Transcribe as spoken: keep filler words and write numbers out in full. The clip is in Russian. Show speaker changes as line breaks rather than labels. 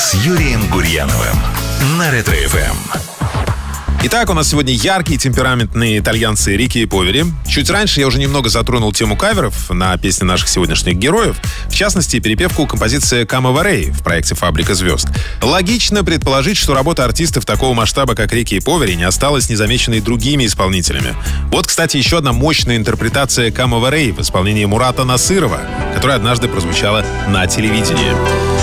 с Юрием Гурьяновым на Ретро-эф эм.
Итак, у нас сегодня яркие, темпераментные итальянцы Рики и Повери. Чуть раньше я уже немного затронул тему каверов на песни наших сегодняшних героев. В частности, перепевку композиции «Come Over Ray» в проекте «Фабрика звезд». Логично предположить, что работа артистов такого масштаба, как Рики и Повери, не осталась незамеченной другими исполнителями. Вот, кстати, еще одна мощная интерпретация «Come Over Ray» в исполнении Мурата Насырова, которая однажды прозвучала на телевидении.